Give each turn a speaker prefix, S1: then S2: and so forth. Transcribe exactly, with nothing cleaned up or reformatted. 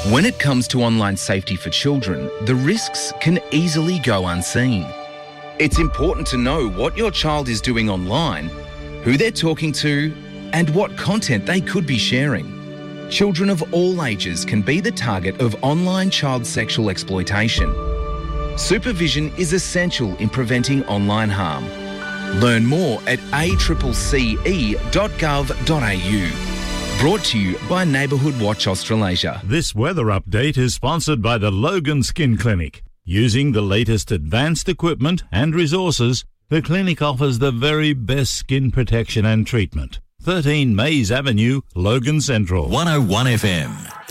S1: When it comes to online safety for children, the risks can easily go unseen. It's important to know what your child is doing online, who they're talking to, and what content they could be sharing. Children of all ages can be the target of online child sexual exploitation. Supervision is essential in preventing online harm. Learn more at a c c e dot gov dot a u. Brought to you by Neighbourhood Watch Australasia.
S2: This weather update is sponsored by the Logan Skin Clinic. Using the latest advanced equipment and resources, the clinic offers the very best skin protection and treatment. thirteen Mays Avenue, Logan Central.
S3: one oh one F M.